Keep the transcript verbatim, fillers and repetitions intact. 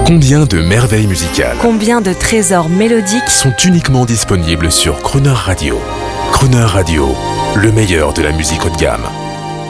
Combien de merveilles musicales, Combien de trésors mélodiques sont uniquement disponibles sur Crooner Radio. Crooner Radio, le meilleur de la musique haut de gamme.